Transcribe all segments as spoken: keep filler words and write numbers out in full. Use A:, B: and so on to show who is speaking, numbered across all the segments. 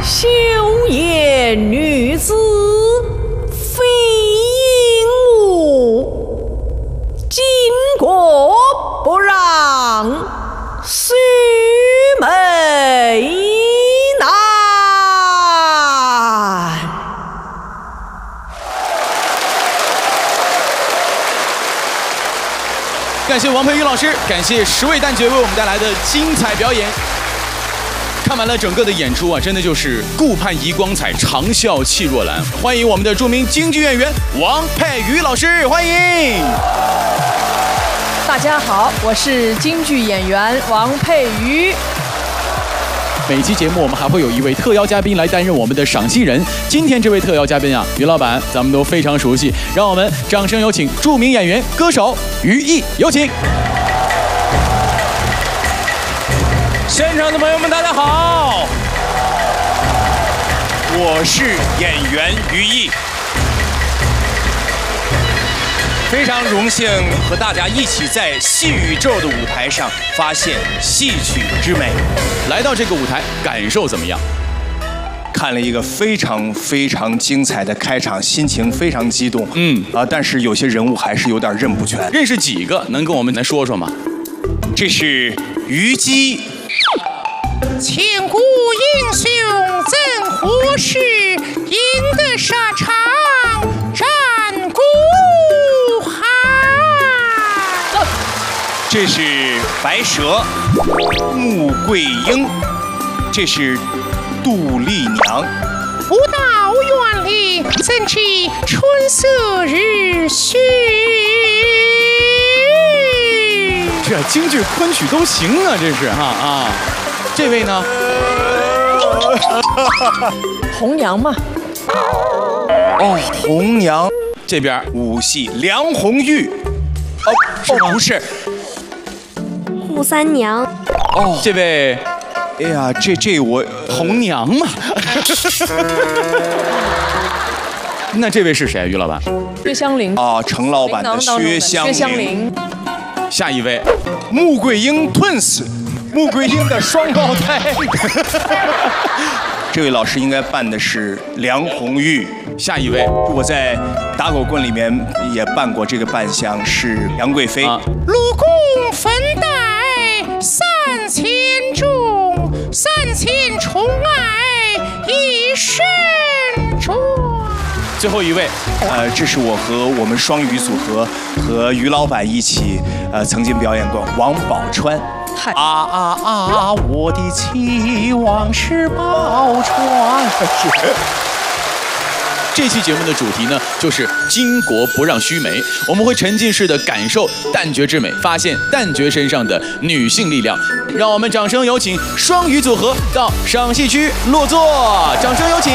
A: 秀艳女子非鹦鹉，巾帼不让须眉难。
B: 感谢王佩瑜老师，感谢十位旦角为我们带来的精彩表演。看完了整个的演出啊，真的就是顾盼遗光彩，长啸气若兰。欢迎我们的著名京剧演员王佩瑜老师，欢迎！
C: 大家好，我是京剧演员王佩瑜。
B: 每期节目我们还会有一位特邀嘉宾来担任我们的赏析人。今天这位特邀嘉宾啊，于老板咱们都非常熟悉，让我们掌声有请著名演员、歌手于毅，有请。
D: 现场的朋友们，大家好，我是演员于毅，非常荣幸和大家一起在戏宇宙的舞台上发现戏曲之美。
B: 来到这个舞台，感受怎么样？
D: 看了一个非常非常精彩的开场，心情非常激动。嗯啊，但是有些人物还是有点认不全。
B: 认识几个？能跟我们来说说吗？
D: 这是虞姬。
E: 千古英雄怎活是赢得沙场战鼓喊。
D: 这是白蛇，穆桂英。这是杜丽娘。
E: 不到园里，怎知春色日徐？
B: 这京剧昆曲都行啊，这是哈啊。这位呢？
C: 红娘嘛。
D: 哦，红娘。
B: 这边
D: 武戏梁红玉。哦哦，不是。
F: 扈三娘。
B: 哦，这位。
D: 哎呀，这这我
B: 红娘嘛。那这位是谁？于老板？
C: 薛湘灵。
D: 啊，程老板的薛湘灵。
C: 薛湘灵。
B: 下一位，
D: 穆桂英 twins。穆桂英的双胞胎。这位老师应该扮的是梁红玉。
B: 下一位，
D: 我在打狗棍里面也扮过这个扮相，是杨贵妃。
E: 陆公分带三千重，三千宠爱一身重。
B: 最后一位，
D: 呃，这是我和我们双语组合和于老板一起，呃，曾经表演过王宝钏。啊啊啊！我的期望是宝钏。
B: 这期节目的主题呢，就是巾帼不让须眉。我们会沉浸式的感受旦角之美，发现旦角身上的女性力量。让我们掌声有请双语组合到赏戏区落座，掌声有请。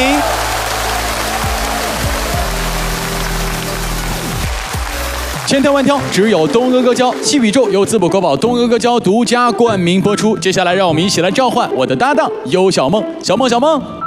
B: 千挑万挑，只有东阿阿胶。戏宇宙由淄博国宝东阿阿胶独家冠名播出。接下来，让我们一起来召唤我的搭档优小梦，小梦，小梦。